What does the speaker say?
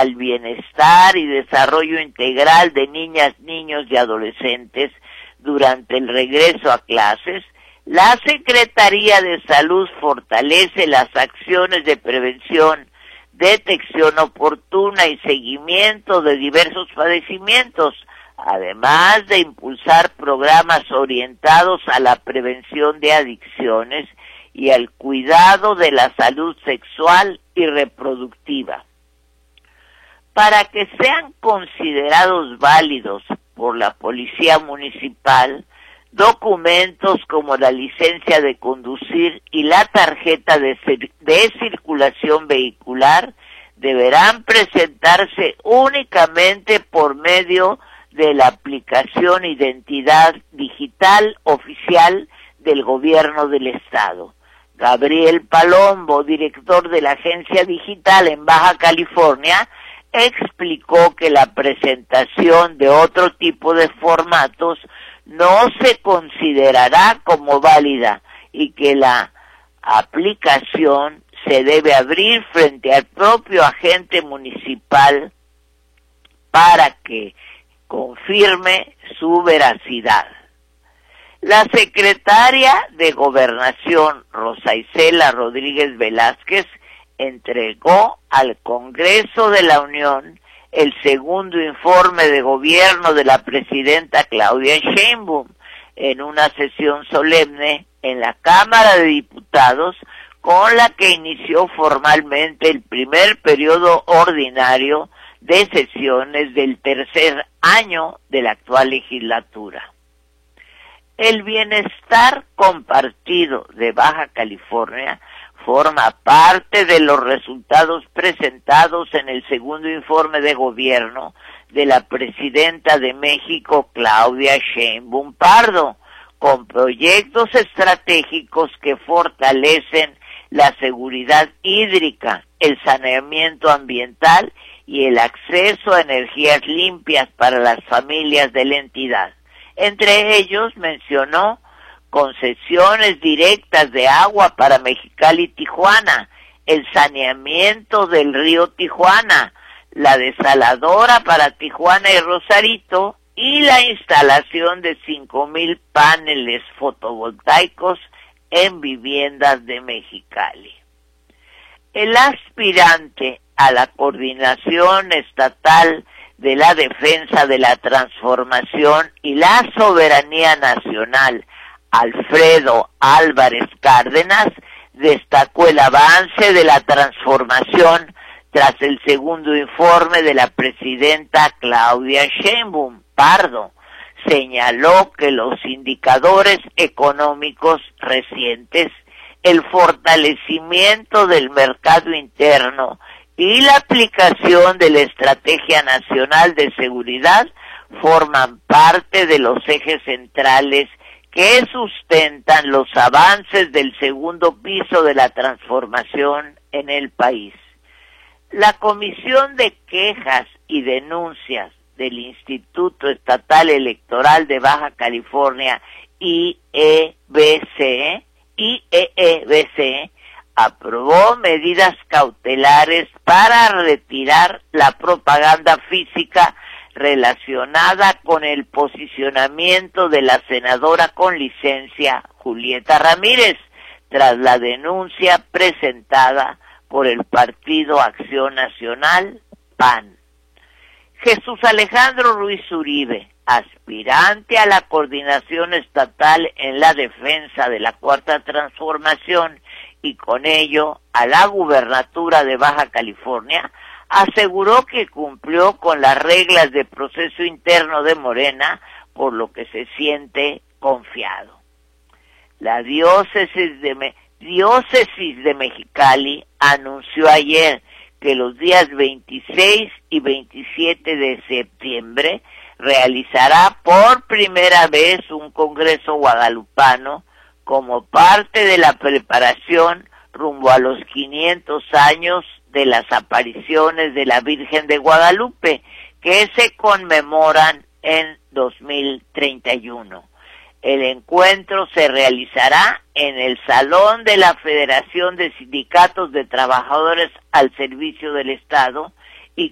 al bienestar y desarrollo integral de niñas, niños y adolescentes durante el regreso a clases, la Secretaría de Salud fortalece las acciones de prevención, detección oportuna y seguimiento de diversos padecimientos, además de impulsar programas orientados a la prevención de adicciones y al cuidado de la salud sexual y reproductiva. Para que sean considerados válidos por la Policía Municipal, documentos como la licencia de conducir y la tarjeta de circulación vehicular deberán presentarse únicamente por medio de la aplicación Identidad Digital Oficial del Gobierno del Estado. Gabriel Palombo, director de la Agencia Digital en Baja California, explicó que la presentación de otro tipo de formatos no se considerará como válida y que la aplicación se debe abrir frente al propio agente municipal para que confirme su veracidad. La secretaria de Gobernación, Rosa Isela Rodríguez Velázquez, entregó al Congreso de la Unión el segundo informe de gobierno de la presidenta Claudia Sheinbaum en una sesión solemne en la Cámara de Diputados, con la que inició formalmente el primer periodo ordinario de sesiones del tercer año de la actual legislatura. El bienestar compartido de Baja California forma parte de los resultados presentados en el segundo informe de gobierno de la presidenta de México, Claudia Sheinbaum Pardo, con proyectos estratégicos que fortalecen la seguridad hídrica, el saneamiento ambiental y el acceso a energías limpias para las familias de la entidad. Entre ellos mencionó concesiones directas de agua para Mexicali y Tijuana, el saneamiento del río Tijuana, la desaladora para Tijuana y Rosarito y la instalación de 5,000 paneles fotovoltaicos en viviendas de Mexicali. El aspirante a la coordinación estatal de la defensa de la transformación y la soberanía nacional, Alfredo Álvarez Cárdenas, destacó el avance de la transformación tras el segundo informe de la presidenta Claudia Sheinbaum Pardo. Señaló que los indicadores económicos recientes, el fortalecimiento del mercado interno y la aplicación de la Estrategia Nacional de Seguridad forman parte de los ejes centrales que sustentan los avances del segundo piso de la transformación en el país. La Comisión de Quejas y Denuncias del Instituto Estatal Electoral de Baja California, IEBC, aprobó medidas cautelares para retirar la propaganda física relacionada con el posicionamiento de la senadora con licencia Julieta Ramírez, tras la denuncia presentada por el Partido Acción Nacional, PAN. Jesús Alejandro Ruiz Uribe, aspirante a la coordinación estatal en la defensa de la Cuarta Transformación y con ello a la gubernatura de Baja California, aseguró que cumplió con las reglas de proceso interno de Morena, por lo que se siente confiado. La diócesis de Mexicali anunció ayer que los días 26 y 27 de septiembre realizará por primera vez un congreso guadalupano como parte de la preparación rumbo a los 500 años de las apariciones de la Virgen de Guadalupe, que se conmemoran en 2031. El encuentro se realizará en el Salón de la Federación de Sindicatos de Trabajadores al Servicio del Estado,